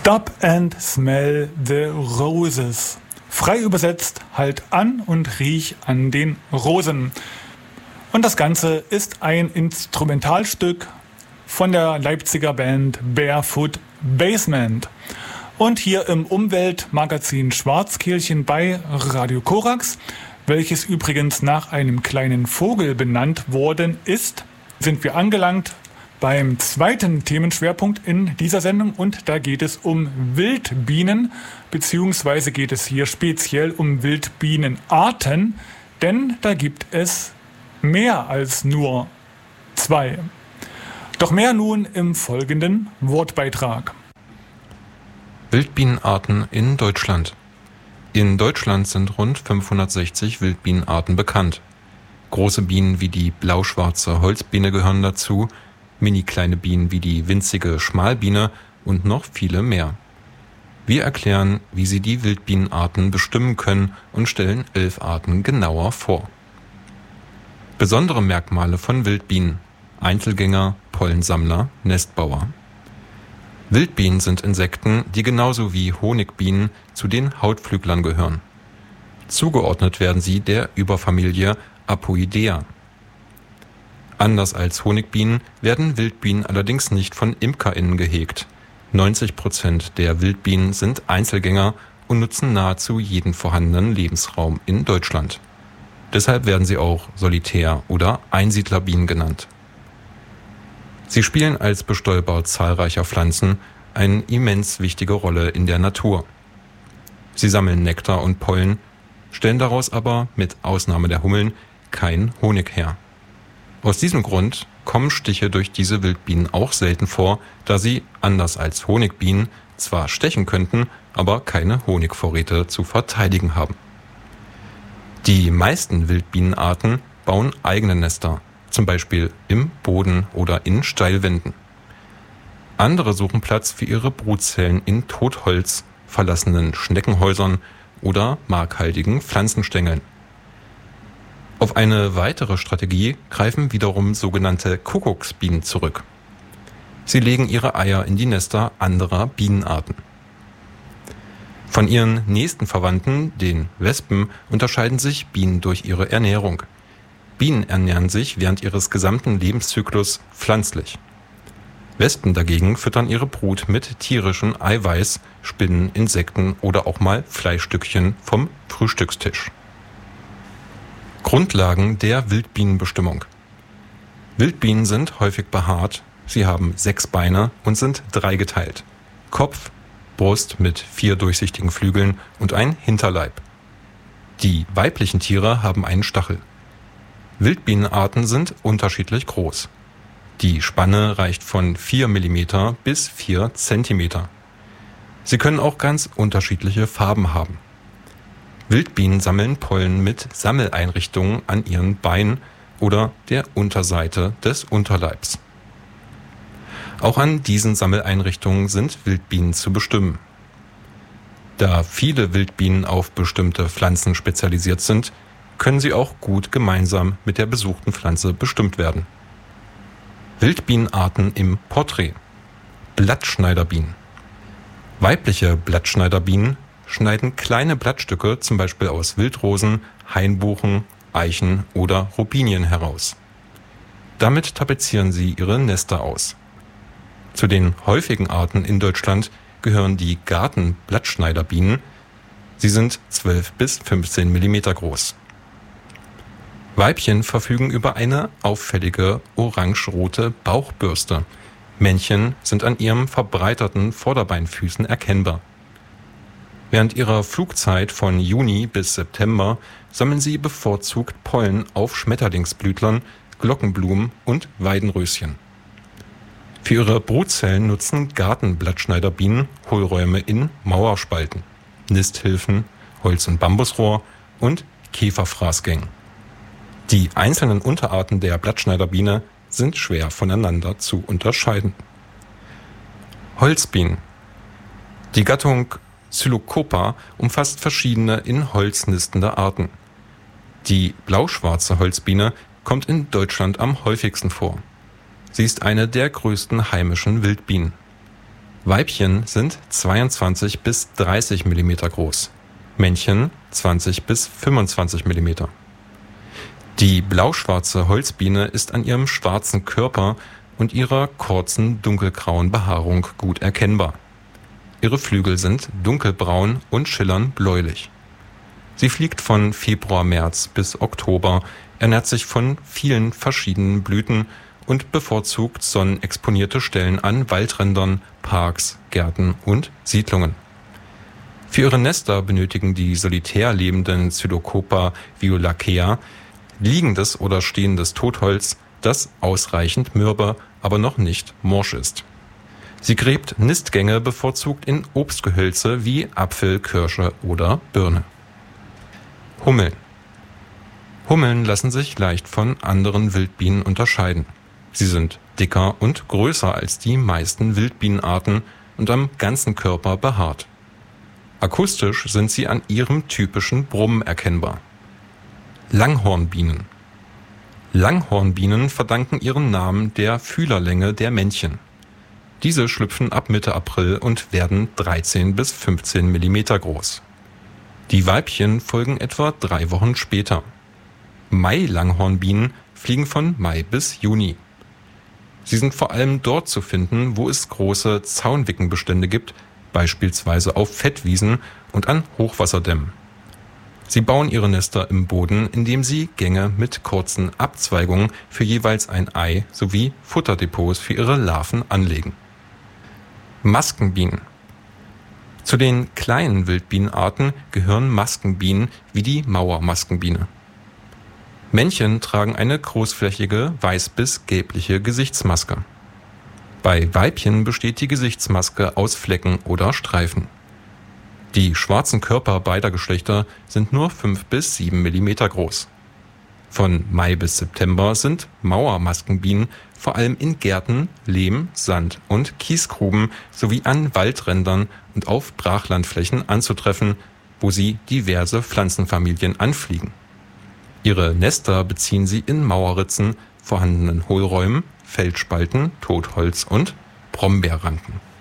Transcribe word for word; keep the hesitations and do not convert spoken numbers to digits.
Stop and smell the roses. Frei übersetzt, halt an und riech an den Rosen. Und das Ganze ist ein Instrumentalstück von der Leipziger Band Barefoot Basement. Und hier im Umweltmagazin Schwarzkehlchen bei Radio Korax, welches übrigens nach einem kleinen Vogel benannt worden ist, sind wir angelangt beim zweiten Themenschwerpunkt in dieser Sendung, und da geht es um Wildbienen, beziehungsweise geht es hier speziell um Wildbienenarten, denn da gibt es mehr als nur zwei. Doch mehr nun im folgenden Wortbeitrag. Wildbienenarten in Deutschland. In Deutschland sind rund fünfhundertsechzig Wildbienenarten bekannt. Große Bienen wie die blau-schwarze Holzbiene gehören dazu, mini-kleine Bienen wie die winzige Schmalbiene und noch viele mehr. Wir erklären, wie Sie die Wildbienenarten bestimmen können und stellen elf Arten genauer vor. Besondere Merkmale von Wildbienen: Einzelgänger, Pollensammler, Nestbauer. Wildbienen sind Insekten, die genauso wie Honigbienen zu den Hautflüglern gehören. Zugeordnet werden sie der Überfamilie Apoidea. Anders als Honigbienen werden Wildbienen allerdings nicht von ImkerInnen gehegt. neunzig Prozent der Wildbienen sind Einzelgänger und nutzen nahezu jeden vorhandenen Lebensraum in Deutschland. Deshalb werden sie auch Solitär- oder Einsiedlerbienen genannt. Sie spielen als Bestäuber zahlreicher Pflanzen eine immens wichtige Rolle in der Natur. Sie sammeln Nektar und Pollen, stellen daraus aber mit Ausnahme der Hummeln keinen Honig her. Aus diesem Grund kommen Stiche durch diese Wildbienen auch selten vor, da sie, anders als Honigbienen, zwar stechen könnten, aber keine Honigvorräte zu verteidigen haben. Die meisten Wildbienenarten bauen eigene Nester, zum Beispiel im Boden oder in Steilwänden. Andere suchen Platz für ihre Brutzellen in Totholz, verlassenen Schneckenhäusern oder markhaltigen Pflanzenstängeln. Auf eine weitere Strategie greifen wiederum sogenannte Kuckucksbienen zurück. Sie legen ihre Eier in die Nester anderer Bienenarten. Von ihren nächsten Verwandten, den Wespen, unterscheiden sich Bienen durch ihre Ernährung. Bienen ernähren sich während ihres gesamten Lebenszyklus pflanzlich. Wespen dagegen füttern ihre Brut mit tierischem Eiweiß, Spinnen, Insekten oder auch mal Fleischstückchen vom Frühstückstisch. Grundlagen der Wildbienenbestimmung. Wildbienen sind häufig behaart, sie haben sechs Beine und sind dreigeteilt. Kopf, Brust mit vier durchsichtigen Flügeln und ein Hinterleib. Die weiblichen Tiere haben einen Stachel. Wildbienenarten sind unterschiedlich groß. Die Spanne reicht von vier Millimeter bis vier Zentimeter. Sie können auch ganz unterschiedliche Farben haben. Wildbienen sammeln Pollen mit Sammeleinrichtungen an ihren Beinen oder der Unterseite des Unterleibs. Auch an diesen Sammeleinrichtungen sind Wildbienen zu bestimmen. Da viele Wildbienen auf bestimmte Pflanzen spezialisiert sind, können sie auch gut gemeinsam mit der besuchten Pflanze bestimmt werden. Wildbienenarten im Porträt. Blattschneiderbienen. Weibliche Blattschneiderbienen schneiden kleine Blattstücke, zum Beispiel aus Wildrosen, Hainbuchen, Eichen oder Robinien heraus. Damit tapezieren sie ihre Nester aus. Zu den häufigen Arten in Deutschland gehören die Gartenblattschneiderbienen. Sie sind zwölf bis fünfzehn Millimeter groß. Weibchen verfügen über eine auffällige orange-rote Bauchbürste. Männchen sind an ihren verbreiterten Vorderbeinfüßen erkennbar. Während ihrer Flugzeit von Juni bis September sammeln sie bevorzugt Pollen auf Schmetterlingsblütlern, Glockenblumen und Weidenröschen. Für ihre Brutzellen nutzen Gartenblattschneiderbienen Hohlräume in Mauerspalten, Nisthilfen, Holz- und Bambusrohr und Käferfraßgängen. Die einzelnen Unterarten der Blattschneiderbiene sind schwer voneinander zu unterscheiden. Holzbienen. Die Gattung Psilocopa umfasst verschiedene in Holz nistende Arten. Die blau-schwarze Holzbiene kommt in Deutschland am häufigsten vor. Sie ist eine der größten heimischen Wildbienen. Weibchen sind zweiundzwanzig bis dreißig Millimeter groß, Männchen zwanzig bis fünfundzwanzig Millimeter. Die blauschwarze Holzbiene ist an ihrem schwarzen Körper und ihrer kurzen dunkelgrauen Behaarung gut erkennbar. Ihre Flügel sind dunkelbraun und schillern bläulich. Sie fliegt von Februar, März bis Oktober, ernährt sich von vielen verschiedenen Blüten und bevorzugt sonnenexponierte Stellen an Waldrändern, Parks, Gärten und Siedlungen. Für ihre Nester benötigen die solitär lebenden Pseudocopa violacea liegendes oder stehendes Totholz, das ausreichend mürbe, aber noch nicht morsch ist. Sie gräbt Nistgänge bevorzugt in Obstgehölze wie Apfel, Kirsche oder Birne. Hummeln. Hummeln lassen sich leicht von anderen Wildbienen unterscheiden. Sie sind dicker und größer als die meisten Wildbienenarten und am ganzen Körper behaart. Akustisch sind sie an ihrem typischen Brummen erkennbar. Langhornbienen. Langhornbienen verdanken ihren Namen der Fühlerlänge der Männchen. Diese schlüpfen ab Mitte April und werden dreizehn bis fünfzehn Millimeter groß. Die Weibchen folgen etwa drei Wochen später. Mai-Langhornbienen fliegen von Mai bis Juni. Sie sind vor allem dort zu finden, wo es große Zaunwickenbestände gibt, beispielsweise auf Fettwiesen und an Hochwasserdämmen. Sie bauen ihre Nester im Boden, indem sie Gänge mit kurzen Abzweigungen für jeweils ein Ei sowie Futterdepots für ihre Larven anlegen. Maskenbienen. Zu den kleinen Wildbienenarten gehören Maskenbienen wie die Mauermaskenbiene. Männchen tragen eine großflächige, weiß bis gelbliche Gesichtsmaske. Bei Weibchen besteht die Gesichtsmaske aus Flecken oder Streifen. Die schwarzen Körper beider Geschlechter sind nur fünf bis sieben Millimeter groß. Von Mai bis September sind Mauermaskenbienen vor allem in Gärten, Lehm-, Sand- und Kiesgruben sowie an Waldrändern und auf Brachlandflächen anzutreffen, wo sie diverse Pflanzenfamilien anfliegen. Ihre Nester beziehen sie in Mauerritzen, vorhandenen Hohlräumen, Felsspalten, Totholz und Brombeerranken.